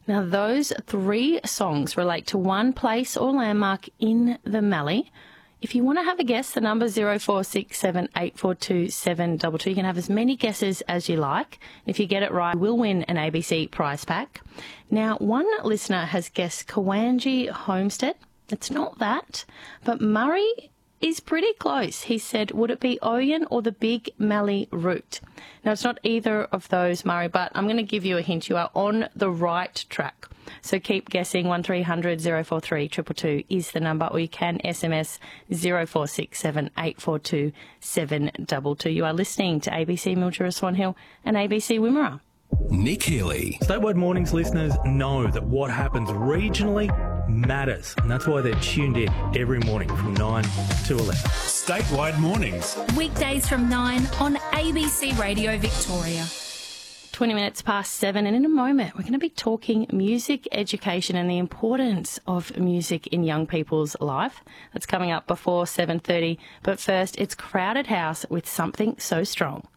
Now, those 3 songs relate to one place or landmark in the Mallee. If you want to have a guess, the number 0467842722. You can have as many guesses as you like. If you get it right, you will win an ABC prize pack. Now, one listener has guessed Kawanji Homestead. It's not that, but Murray is pretty close. He said, would it be Oyen or the Big Mallee Route? Now, it's not either of those, Murray, but I'm going to give you a hint. You are on the right track. So keep guessing. 1300 043 222 is the number, or you can SMS 0467 842 722. You are listening to ABC Mildura Swan Hill and ABC Wimmera. Nick Healy. Statewide Mornings listeners know that what happens regionally matters, and that's why they're tuned in every morning from 9 to 11. Statewide Mornings. Weekdays from 9 on ABC Radio Victoria. 20 minutes past 7, and in a moment we're going to be talking music education and the importance of music in young people's life. That's coming up before 7:30, but first it's Crowded House with Something So Strong.